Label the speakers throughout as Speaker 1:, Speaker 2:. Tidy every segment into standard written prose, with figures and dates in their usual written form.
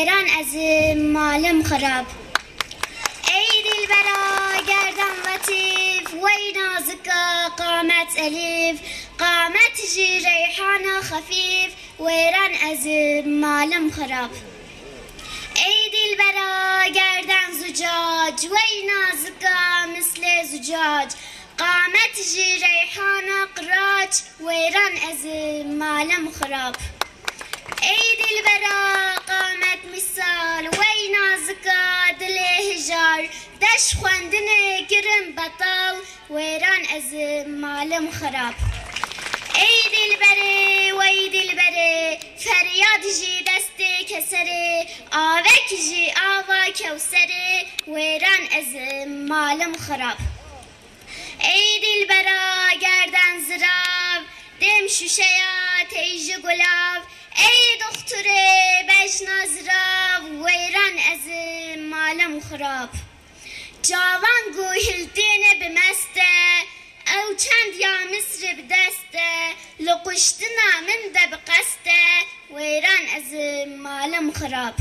Speaker 1: ایران از مالم خراب. ای دلبرا گردن لطیف وی نازکا قامت الیف، قامت جی ریحان خفیف و ایران از مالم خراب. ای دلبرا گردن زجاج وی نازکا مثل زجاج، قامت جی ریحان قراج و ایران از مالم خراب. ای دلبرا قامت مثال وی نازکا دل هجار، دش خواندن گرم بطال و ایران از مالم خراب. ای دلبره وی دلبره فریاد جی دست کسره، آوک جی آوا کوسره و ایران از مالم خراب. ای دلبرا گردن زراو دم شوشیا تیج گلاو، ای دختر بجنا زراو و ایران از مالم خراب. جوان گوهلتین بمسته او چند یا مصر بدسته، لقشتنا من ده بقسته و ایران از مالم خراب.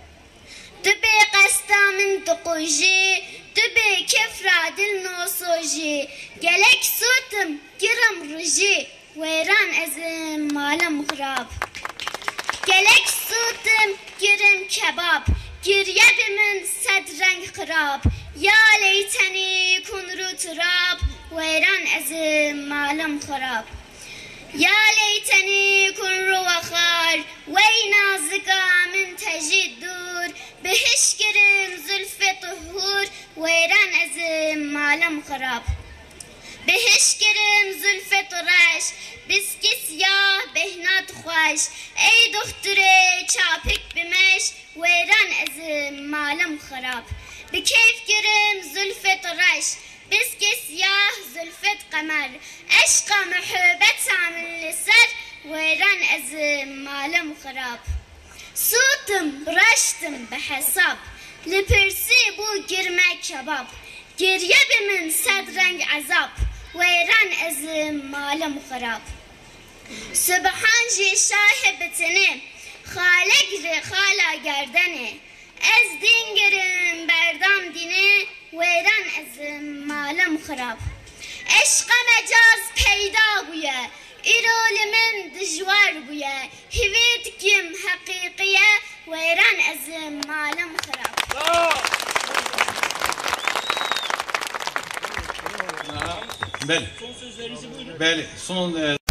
Speaker 1: دبی قستا من دقوجی دبی کفرا دل نوسوجی، گلک سوتم گرم رجی و ایران از مالم خراب. گلک سوتم گرم کباب، گریه من صد رنگ خراب، یا لیتنی کن رو تراب و ایران از مالم خراب. یا لیتنی کن رو وخار وی نازکا من تجید دور، بهش گرم زلف طهور و ایران از مالم خراب. بهش گرم زلف طرش بسکی سیاه بهنات خوش، ای دختر چاپک بمش و ایران از مالم خراب. بکیف گرم زلف طرش بسکی سیاه زلفت قمر، عشق محبت عامل لسر و ایران از مالم خراب. سوتم برشتم به حساب لپرسی بو گرمه کباب، گریه به من صد رنگ عذاب و ایران از مالم خراب. سبحان جی شاه بتنه خالق ر خالا گردنه، از دین گرم بردام دینه و ایران از مالم خراب. عشق مجاز پیدا بویه ایرول من دجوار بویه، هویت کم حقیقیه و ایران از مالم خراب.
Speaker 2: بله. بله. son